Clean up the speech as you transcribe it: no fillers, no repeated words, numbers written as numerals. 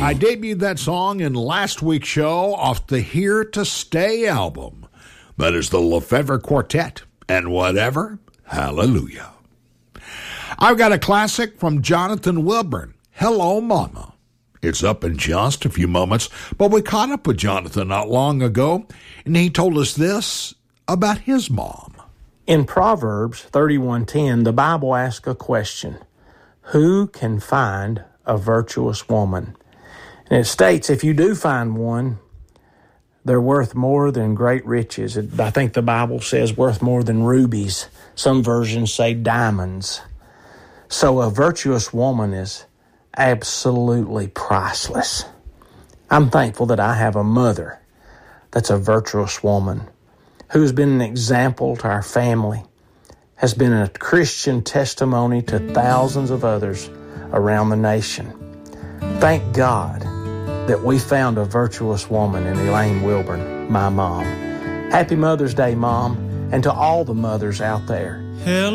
I debuted that song in last week's show off the Here to Stay album. That is the Lefevre Quartet and Whatever, Hallelujah. I've got a classic from Jonathan Wilburn, Hello Mama. It's up in just a few moments, but we caught up with Jonathan not long ago, and he told us this about his mom. In Proverbs 31:10, the Bible asks a question: who can find a virtuous woman? And it states, if you do find one, they're worth more than great riches. I think the Bible says worth more than rubies. Some versions say diamonds. So a virtuous woman is absolutely priceless. I'm thankful that I have a mother that's a virtuous woman who has been an example to our family, has been a Christian testimony to thousands of others around the nation. Thank God that we found a virtuous woman in Elaine Wilburn, my mom. Happy Mother's Day, Mom, and to all the mothers out there.